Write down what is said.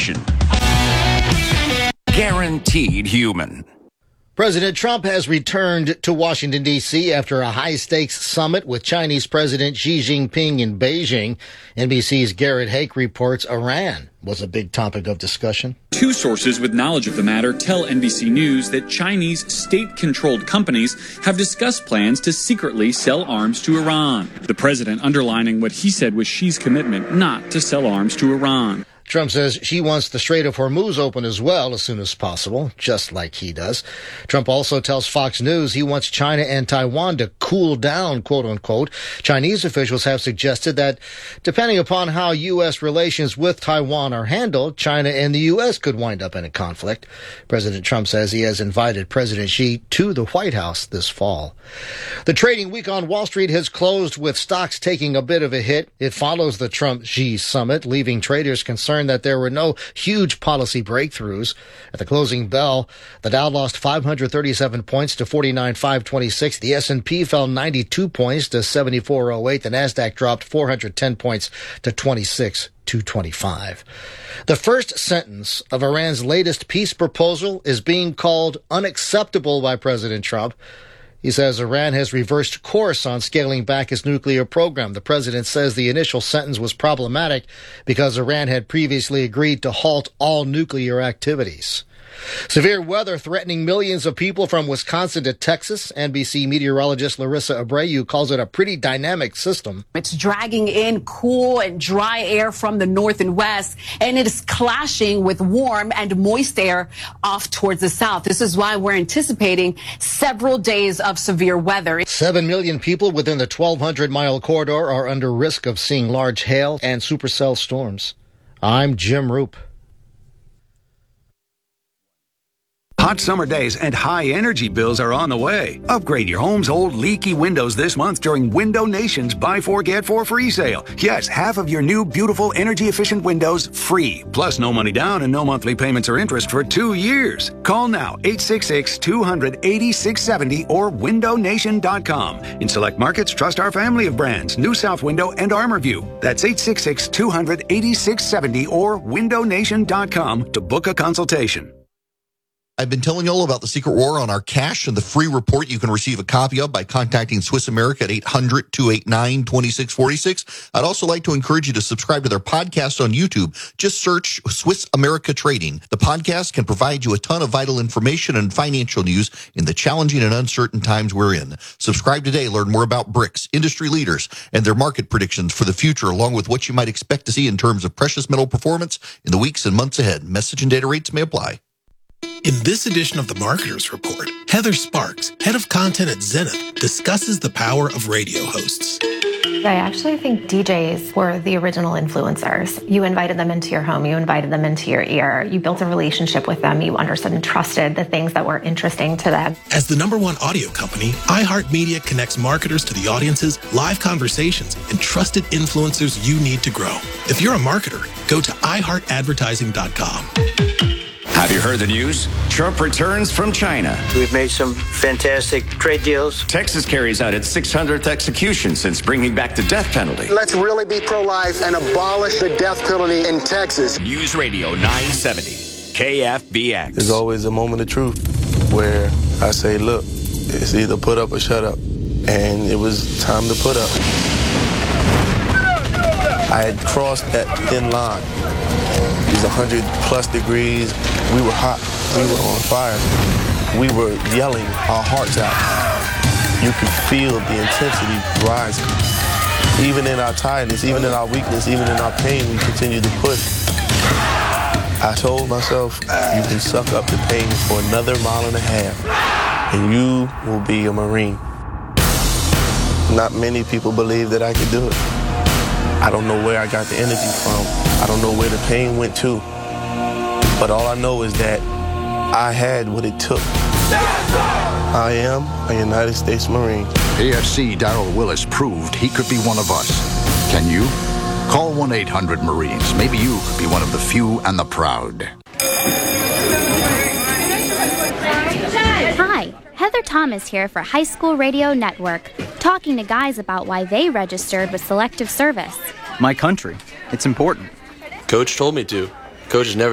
station. Guaranteed human. President Trump has returned to Washington, D.C. after a high-stakes summit with Chinese President Xi Jinping in Beijing. NBC's Garrett Hake reports Iran was a big topic of discussion. Two sources with knowledge of the matter tell NBC News that Chinese state-controlled companies have discussed plans to secretly sell arms to Iran. The president underlining what he said was Xi's commitment not to sell arms to Iran. Trump says she wants the Strait of Hormuz open as well as soon as possible, just like he does. Trump also tells Fox News he wants China and Taiwan to cool down, quote unquote. Chinese officials have suggested that depending upon how U.S. relations with Taiwan are handled, China and the U.S. could wind up in a conflict. President Trump says he has invited President Xi to the White House this fall. The trading week on Wall Street has closed with stocks taking a bit of a hit. It follows the Trump-Xi summit, leaving traders concerned that there were no huge policy breakthroughs. At the closing bell, the Dow lost 537 points to 49,526. The S&P fell 92 points to 7408. The Nasdaq dropped 410 points to 26,225. The first sentence of Iran's latest peace proposal is being called unacceptable by President Trump. He says Iran has reversed course on scaling back its nuclear program. The president says the initial sentence was problematic because Iran had previously agreed to halt all nuclear activities. Severe weather threatening millions of people from Wisconsin to Texas. NBC meteorologist Larissa Abreu calls it a pretty dynamic system. It's dragging in cool and dry air from the north and west, and it is clashing with warm and moist air off towards the south. This is why we're anticipating several days of severe weather. 7 million people within the 1,200-mile corridor are under risk of seeing large hail and supercell storms. I'm Jim Roop. Hot summer days and high energy bills are on the way. Upgrade your home's old leaky windows this month during Window Nation's Buy 4 Get 4 free sale. Yes, half of your new beautiful energy efficient windows free. Plus no money down and no monthly payments or interest for 2 years. Call now 866-200-8670 or windownation.com. In select markets, trust our family of brands, New South Window and ArmorView. That's 866-200-8670 or windownation.com to book a consultation. I've been telling you all about the secret war on our cash and the free report you can receive a copy of by contacting Swiss America at 800-289-2646. I'd also like to encourage you to subscribe to their podcast on YouTube. Just search Swiss America Trading. The podcast can provide you a ton of vital information and financial news in the challenging and uncertain times we're in. Subscribe today. Learn more about BRICS, industry leaders, and their market predictions for the future, along with what you might expect to see in terms of precious metal performance in the weeks and months ahead. Message and data rates may apply. In this edition of the Marketers Report, Heather Sparks, head of content at Zenith, discusses the power of radio hosts. I actually think DJs were the original influencers. You invited them into your home. You invited them into your ear. You built a relationship with them. You understood and trusted the things that were interesting to them. As the #1 audio company, iHeartMedia connects marketers to the audiences, live conversations, and trusted influencers you need to grow. If you're a marketer, go to iHeartAdvertising.com. Have you heard the news? Trump returns from China. We've made some fantastic trade deals. Texas carries out its 600th execution since bringing back the death penalty. Let's really be pro-life and abolish the death penalty in Texas. News Radio 970, KFBX. There's always a moment of truth where I say, look, it's either put up or shut up. And it was time to put up. I had crossed that thin line. It was 100+ degrees. We were hot. We were on fire. We were yelling our hearts out. You could feel the intensity rising. Even in our tiredness, even in our weakness, even in our pain, we continued to push. I told myself, you can suck up the pain for another 1.5 miles, and you will be a Marine. Not many people believe that I could do it. I don't know where I got the energy from. I don't know where the pain went to. But all I know is that I had what it took. I am a United States Marine. AFC Darrell Willis proved he could be one of us. Can you? Call 1-800-MARINES. Maybe you could be one of the few and the proud. Hi, Heather Thomas here for High School Radio Network, talking to guys about why they registered with Selective Service. My country. It's important. Coach told me to. Coach has never